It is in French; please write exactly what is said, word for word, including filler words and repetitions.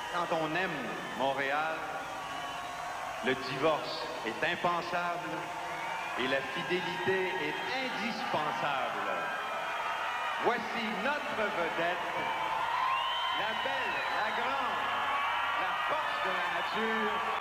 Quand on aime Montréal, le divorce est impensable et la fidélité est indispensable. Voici notre vedette, la belle, la grande, la force de la nature,